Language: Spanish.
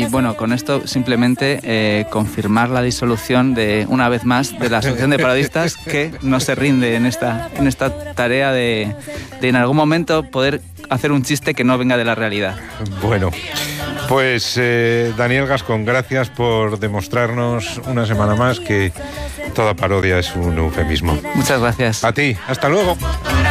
bueno, con esto simplemente confirmar la disolución de una vez más de la Asociación de Parodistas, que no se rinde en esta tarea de en algún momento poder hacer un chiste que no venga de la realidad. Bueno, pues Daniel Gascón, gracias por demostrarnos una semana más que toda parodia es un eufemismo. Muchas gracias. A ti, hasta luego.